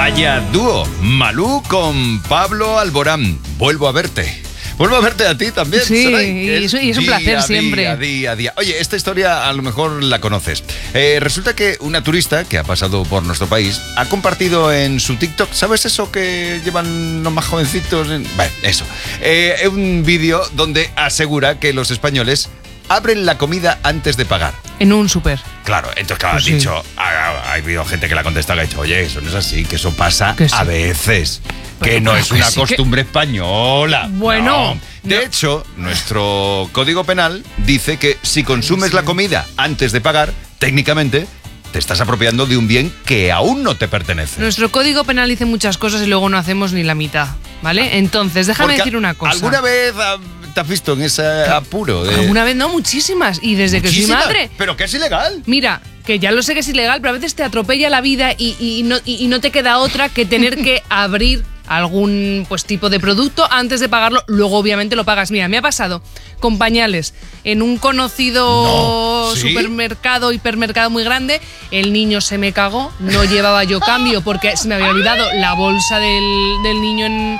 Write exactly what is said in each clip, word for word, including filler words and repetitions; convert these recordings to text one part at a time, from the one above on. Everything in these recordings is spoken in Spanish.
Vaya dúo, Malú con Pablo Alborán. Vuelvo a verte. Vuelvo a verte a ti también. Sí, Saray, y es, y es un día, placer día, siempre. Día, día, día. Oye, esta historia a lo mejor la conoces. Eh, resulta que una turista que ha pasado por nuestro país ha compartido en su TikTok, ¿sabes eso que llevan los más jovencitos? En... Bueno, eso. Eh, un vídeo donde asegura que los españoles abren la comida antes de pagar. En un súper. Claro, entonces claro, Pues has sí. dicho, ha, ha habido gente que la ha contestado que ha dicho, oye, eso no es así, que eso pasa Que sí. a veces. Pero Que no claro es que una sí, costumbre española. Bueno, No. De no. hecho, nuestro Código Penal dice que si consumes la comida antes de pagar, técnicamente te estás apropiando de un bien que aún no te pertenece. Nuestro código penal dice muchas cosas y luego no hacemos ni la mitad, ¿vale? Entonces, déjame Porque decir una cosa. ¿Alguna vez ah, te has visto en ese apuro? De... ¿Alguna vez? No, muchísimas. Y desde que soy Muchísimas, madre. Pero que es ilegal. Mira, que ya lo sé que es ilegal, pero a veces te atropella la vida y, y no, y, y no te queda otra que tener que abrir algún pues tipo de producto antes de pagarlo. Luego obviamente lo pagas. Mira, me ha pasado con pañales en un conocido No, ¿sí? supermercado, hipermercado muy grande. El niño se me cagó, no llevaba yo cambio porque se me había olvidado la bolsa del, del niño en,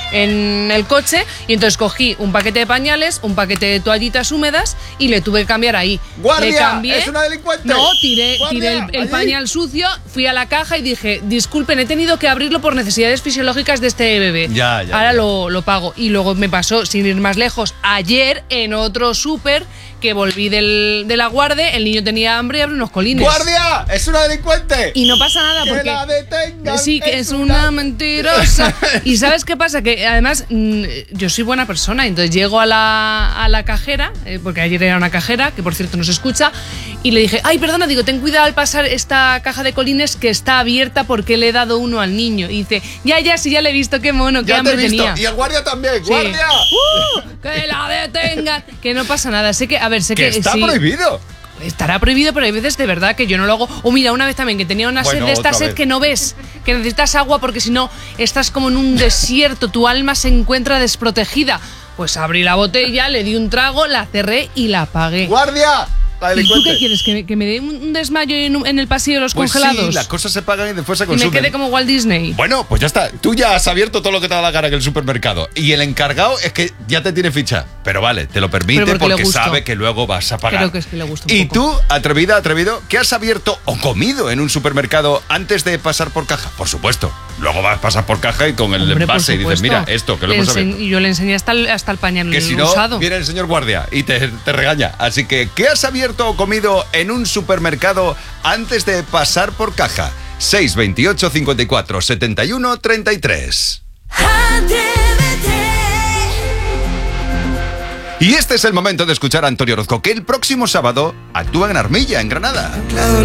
en el coche, y entonces cogí un paquete de pañales, un paquete de toallitas húmedas y le tuve que cambiar ahí. ¡Guardia! Le cambié, ¡Es una delincuente! No, tiré, ¡Guardia! tiré el, el Allí. pañal sucio, fui a la caja y dije, disculpen, he tenido que abrirlo por necesidades fisiológicas de este bebé. Ya, ya, Ahora ya. Lo, lo pago. Y luego me pasó, sin ir más lejos, ayer en otro súper que volví del, de la guardia, el niño tenía hambre y abrí unos colines. ¡Guardia! ¡Es una delincuente! Y no pasa nada ¡Que porque... la detengan! Sí, que es una mentirosa. ¿Y sabes qué pasa? Que además mm, yo soy buena persona, entonces llego a la, a la cajera, eh, porque ayer era una cajera, que por cierto no se escucha, y le dije, ay, perdona, digo, ten cuidado al pasar esta caja de colines que está abierta porque le he dado uno al niño. Y dice, ya, ya, sí, ya le he visto, qué mono, qué Ya te hambre he visto. tenía. Y el guardia también. Sí. ¡Guardia! ¡Uh! ¡Que la detengan! Que no pasa nada, sé que, a ver, sé Que que está sí, prohibido. estará prohibido, pero hay veces de verdad que yo no lo hago. O mira, una vez también que tenía una Bueno, sed de esta otra sed vez. que no ves, que necesitas agua porque si no estás como en un desierto, tu alma se encuentra desprotegida. Pues abrí la botella, le di un trago, la cerré y la apagué. ¡Guardia! La ¿Y tú delincuente. qué quieres? ¿Que, que me dé un desmayo en, un- en el pasillo de los Pues congelados? sí, las cosas se pagan y después se y me consumen. quede como Walt Disney. Bueno, pues ya está. Tú ya has abierto todo lo que te da la gana en el supermercado. Y el encargado es que ya te tiene ficha. Pero vale, te lo permite Pero porque le porque gustó. sabe que luego vas a pagar. Creo que es que le gusta un ¿Y poco. tú, atrevida, atrevido, qué has abierto o comido en un supermercado antes de pasar por caja? Por supuesto. Luego vas a pasar por caja y con el Hombre, por envase y dices, supuesto. mira, esto, que lo Le hemos ense- abierto. Y yo le enseñé hasta el, hasta el pañal Que si no, usado. viene el señor guardia y te, te regaña. Así que, ¿qué has abierto o comido en un supermercado antes de pasar por caja? seis veintiocho, cincuenta y cuatro, setenta y uno, treinta y tres. Y este es el momento de escuchar a Antonio Orozco, que el próximo sábado actúa en Armilla, en Granada.